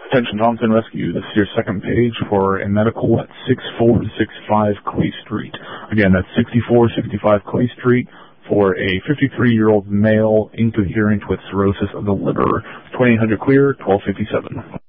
Attention Thompson Rescue, this is your second page for a medical at 6465 Clay Street. Again, that's 6465 Clay Street for a 53-year-old male incoherent with cirrhosis of the liver. 2800 clear, 1257.